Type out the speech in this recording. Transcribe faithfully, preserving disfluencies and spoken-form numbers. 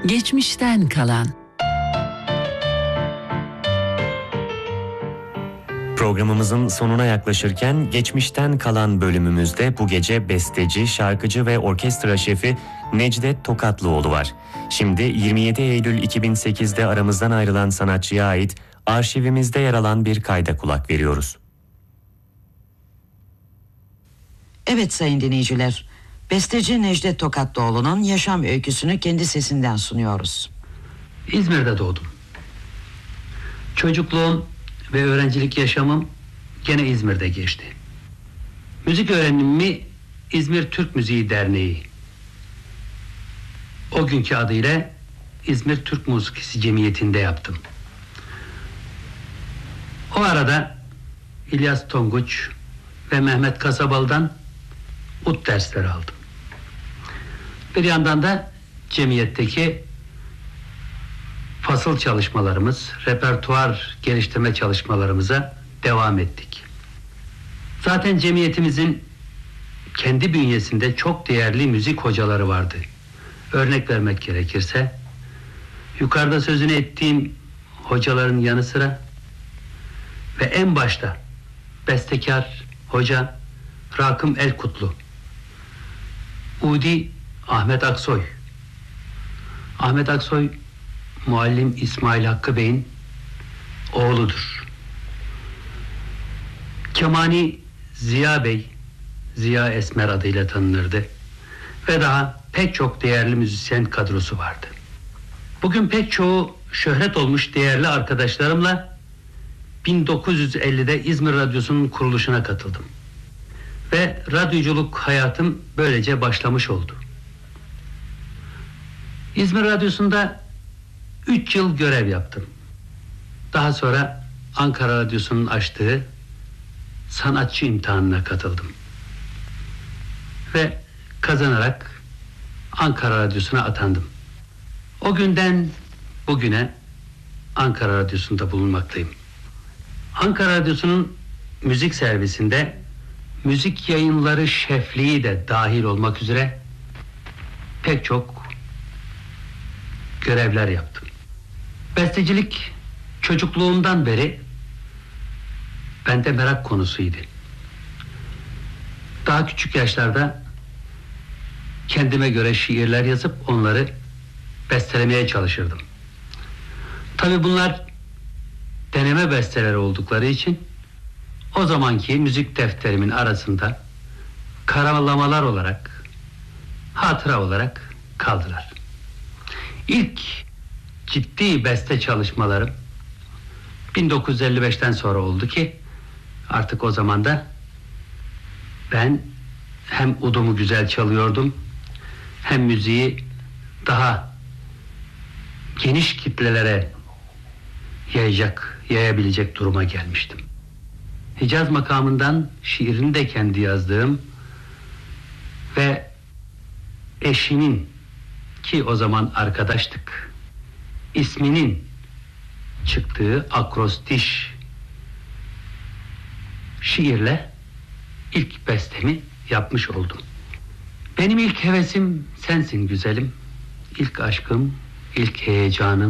Geçmişten kalan. Programımızın sonuna yaklaşırken geçmişten kalan bölümümüzde bu gece besteci, şarkıcı ve orkestra şefi Necdet Tokatlıoğlu var. Şimdi yirmi yedi Eylül iki bin sekizde aramızdan ayrılan sanatçıya ait arşivimizde yer alan bir kayda kulak veriyoruz. Evet sayın dinleyiciler, besteci Necdet Tokatlıoğlu'nun yaşam öyküsünü kendi sesinden sunuyoruz. İzmir'de doğdum. Çocukluğum ve öğrencilik yaşamım gene İzmir'de geçti. Müzik öğrenimimi İzmir Türk Müziği Derneği, o günkü adıyla İzmir Türk Musikisi Cemiyeti'nde yaptım. O arada İlyas Tonguç ve Mehmet Kasabalı'dan ut dersleri aldım. Bir yandan da cemiyetteki fasıl çalışmalarımız, repertuar geliştirme çalışmalarımıza devam ettik. Zaten cemiyetimizin kendi bünyesinde çok değerli müzik hocaları vardı. Örnek vermek gerekirse, yukarıda sözünü ettiğim hocaların yanı sıra ve en başta bestekar hoca Rakım Elkutlu, Udi Ahmet Aksoy, Ahmet Aksoy muallim İsmail Hakkı Bey'in oğludur. Kemani Ziya Bey, Ziya Esmer adıyla tanınırdı ve daha pek çok değerli müzisyen kadrosu vardı. Bugün pek çoğu şöhret olmuş değerli arkadaşlarımla bin dokuz yüz ellide İzmir Radyosu'nun kuruluşuna katıldım. Ve radyoculuk hayatım böylece başlamış oldu. İzmir Radyosu'nda üç yıl görev yaptım. Daha sonra Ankara Radyosu'nun açtığı sanatçı imtihanına katıldım. Ve kazanarak Ankara Radyosu'na atandım. O günden bugüne Ankara Radyosu'nda bulunmaktayım. Ankara Radyosu'nun müzik servisinde müzik yayınları şefliği de dahil olmak üzere pek çok görevler yaptım. Bestecilik çocukluğumdan beri bende merak konusuydu. Daha küçük yaşlarda kendime göre şiirler yazıp onları bestelemeye çalışırdım. Tabii bunlar deneme besteleri oldukları için o zamanki müzik defterimin arasında karalamalar olarak, hatıra olarak kaldılar. İlk ciddi beste çalışmalarım bin dokuz yüz elli beşten sonra oldu ki artık o zaman da ben hem udumu güzel çalıyordum hem müziği daha geniş kitlelere yayacak, yayabilecek duruma gelmiştim. Hicaz makamından şiirini de kendi yazdığım ve eşinin, ki o zaman arkadaştık, isminin çıktığı akrostiş şiirle ilk bestemi yapmış oldum. Benim ilk hevesim sensin güzelim, ilk aşkım, ilk heyecanım,